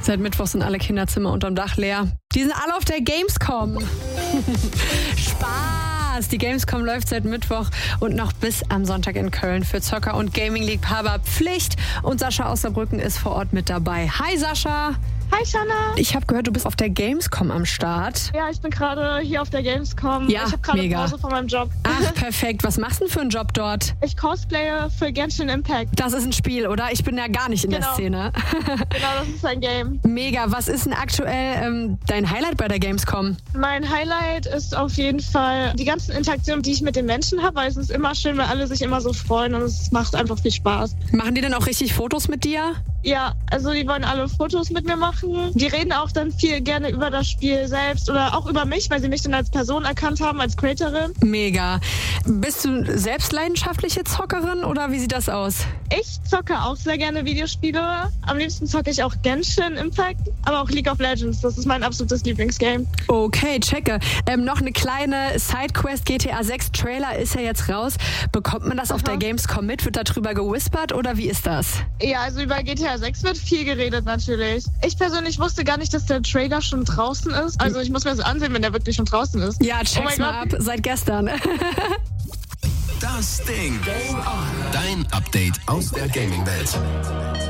Seit Mittwoch sind alle Kinderzimmer unterm Dach leer. Die sind alle auf der Gamescom. Spaß! Die Gamescom läuft seit Mittwoch und noch bis am Sonntag in Köln für Zocker und Gaming-Liebhaber Pflicht. Und Sascha aus Saarbrücken ist vor Ort mit dabei. Hi Sascha! Hi Shanna! Ich habe gehört, du bist auf der Gamescom am Start. Ja, ich bin gerade hier auf der Gamescom. Ja, ich habe gerade mega. Pause von meinem Job. Ach, perfekt. Was machst du denn für einen Job dort? Ich cosplaye für Genshin Impact. Das ist ein Spiel, oder? Ich bin ja gar nicht in der Genau. Szene. Genau, das ist ein Game. Mega. Was ist denn aktuell dein Highlight bei der Gamescom? Mein Highlight ist auf jeden Fall die ganzen Interaktionen, die ich mit den Menschen habe, weil es ist immer schön, wenn alle sich immer so freuen und es macht einfach viel Spaß. Machen die denn auch richtig Fotos mit dir? Ja, also die wollen alle Fotos mit mir machen. Die reden auch dann viel gerne über das Spiel selbst oder auch über mich, weil sie mich dann als Person erkannt haben, als Creatorin. Mega. Bist du selbst leidenschaftliche Zockerin oder wie sieht das aus? Ich zocke auch sehr gerne Videospiele. Am liebsten zocke ich auch Genshin Impact, aber auch League of Legends. Das ist mein absolutes Lieblingsgame. Okay, checke. Noch eine kleine Sidequest. GTA 6 Trailer ist ja jetzt raus. Bekommt man das auf der Gamescom mit? Wird darüber gewispert oder wie ist das? Ja, also über GTA 6 wird viel geredet natürlich. Ich persönlich wusste gar nicht, dass der Trailer schon draußen ist. Also ich muss mir das ansehen, wenn der wirklich schon draußen ist. Ja, check's mal ab. Seit gestern. Das Ding. Game on. Dein Update aus der Gaming-Welt.